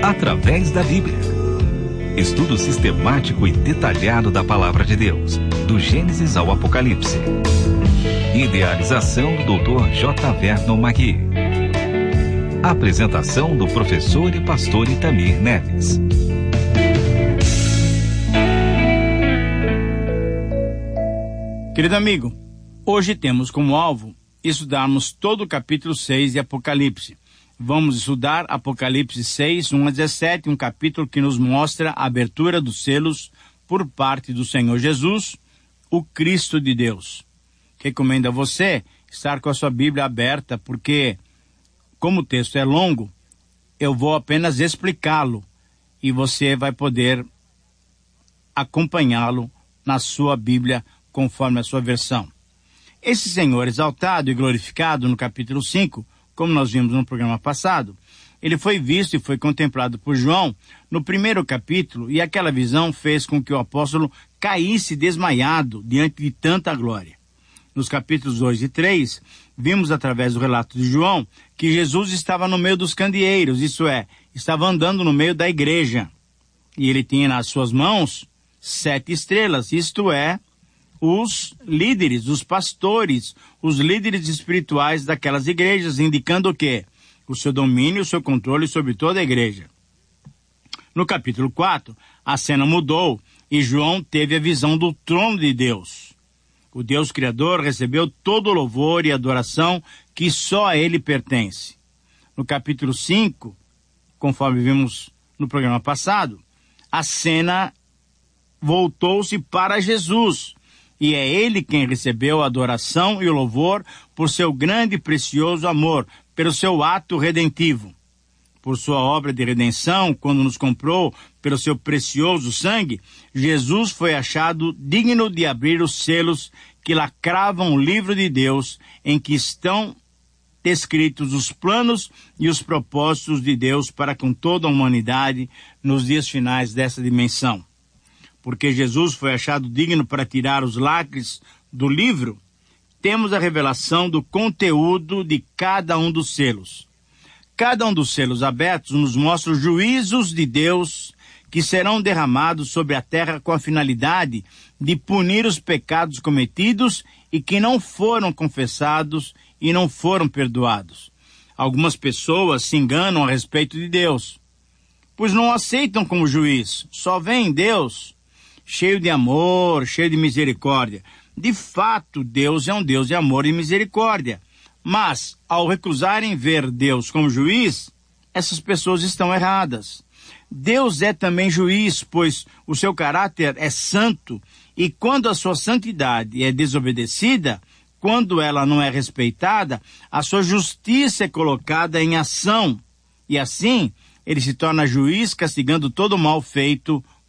através da Bíblia. Estudo sistemático e detalhado da Palavra de Deus, do Gênesis ao Apocalipse. Idealização do Dr. J. Vernon Magui. Apresentação do professor e pastor Itamir Neves. Querido amigo, hoje temos como alvo estudarmos todo o capítulo 6 de Apocalipse. Vamos estudar Apocalipse 6, 1 a 17, um capítulo que nos mostra a abertura dos selos por parte do Senhor Jesus, o Cristo de Deus. Recomendo a você estar com a sua Bíblia aberta, porque, como o texto é longo, eu vou apenas explicá-lo e você vai poder acompanhá-lo na sua Bíblia conforme a sua versão. Esse Senhor exaltado e glorificado no capítulo 5, como nós vimos no programa passado, ele foi visto e foi contemplado por João no primeiro capítulo, e aquela visão fez com que o apóstolo caísse desmaiado diante de tanta glória. Nos capítulos 2 e 3, vimos através do relato de João que Jesus estava no meio dos candeeiros, isso é, estava andando no meio da igreja. E ele tinha nas suas mãos 7 estrelas, isto é, os líderes, os pastores, os líderes espirituais daquelas igrejas, indicando o quê? O seu domínio, o seu controle sobre toda a igreja. No capítulo 4, a cena mudou e João teve a visão do trono de Deus. O Deus Criador recebeu todo o louvor e adoração que só a ele pertence. No capítulo 5, conforme vimos no programa passado, a cena voltou-se para Jesus. E é ele quem recebeu a adoração e o louvor por seu grande e precioso amor, pelo seu ato redentivo. Por sua obra de redenção, quando nos comprou pelo seu precioso sangue, Jesus foi achado digno de abrir os selos que lacravam o livro de Deus, em que estão descritos os planos e os propósitos de Deus para com toda a humanidade nos dias finais dessa dimensão. Porque Jesus foi achado digno para tirar os lacres do livro, temos a revelação do conteúdo de cada um dos selos. Cada um dos selos abertos nos mostra os juízos de Deus que serão derramados sobre a terra com a finalidade de punir os pecados cometidos e que não foram confessados e não foram perdoados. Algumas pessoas se enganam a respeito de Deus, pois não aceitam como juiz, só veem Deus cheio de amor, cheio de misericórdia. De fato, Deus é um Deus de amor e misericórdia. Mas, ao recusarem ver Deus como juiz, essas pessoas estão erradas. Deus é também juiz, pois o seu caráter é santo, e quando a sua santidade é desobedecida, quando ela não é respeitada, a sua justiça é colocada em ação, e assim ele se torna juiz, castigando todo o mal feito